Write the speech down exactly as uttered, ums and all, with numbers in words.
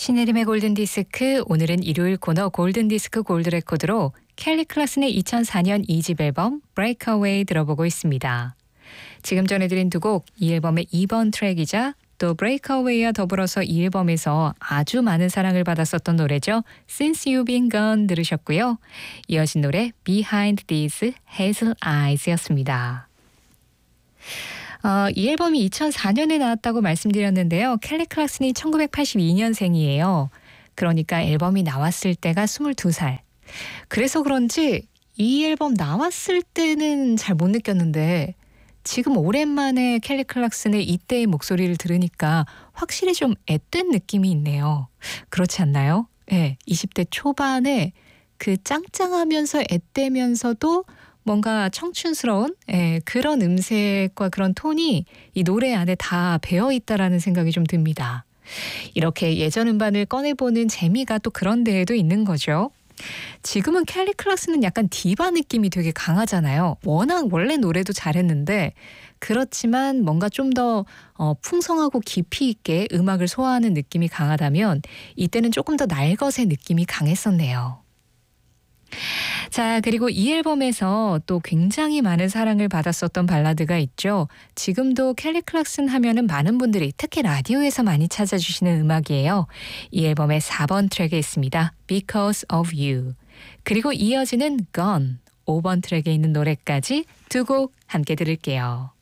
신혜림의 골든디스크, 오늘은 일요일 코너 골든디스크 골드레코드로 켈리 클락슨의 이천사 년 이 집 앨범 Breakaway 들어보고 있습니다. 지금 전해드린 두 곡, 이 앨범의 이 번 트랙이자 또 Breakaway와 더불어서 이 앨범에서 아주 많은 사랑을 받았었던 노래죠. Since You've Been Gone 들으셨고요. 이어진 노래 Behind These Hazel Eyes였습니다. 어, 이 앨범이 이천사 년에 나왔다고 말씀드렸는데요. 켈리 클락슨이 천구백팔십이 년생이에요. 그러니까 앨범이 나왔을 때가 스물두 살. 그래서 그런지 이 앨범 나왔을 때는 잘 못 느꼈는데 지금 오랜만에 켈리 클락슨의 이때의 목소리를 들으니까 확실히 좀 앳된 느낌이 있네요. 그렇지 않나요? 네, 이십 대 초반에 그 짱짱하면서 앳되면서도 뭔가 청춘스러운 예, 그런 음색과 그런 톤이 이 노래 안에 다 배어있다라는 생각이 좀 듭니다. 이렇게 예전 음반을 꺼내보는 재미가 또 그런 데에도 있는 거죠. 지금은 켈리 클락슨은 약간 디바 느낌이 되게 강하잖아요. 워낙 원래 노래도 잘했는데 그렇지만 뭔가 좀 더 어, 풍성하고 깊이 있게 음악을 소화하는 느낌이 강하다면 이때는 조금 더 날것의 느낌이 강했었네요. 자, 그리고 이 앨범에서 또 굉장히 많은 사랑을 받았었던 발라드가 있죠. 지금도 켈리 클락슨 하면은 많은 분들이 특히 라디오에서 많이 찾아주시는 음악이에요. 이 앨범의 사 번 트랙에 있습니다. Because of You. 그리고 이어지는 Gone, 오 번 트랙에 있는 노래까지 두 곡 함께 들을게요.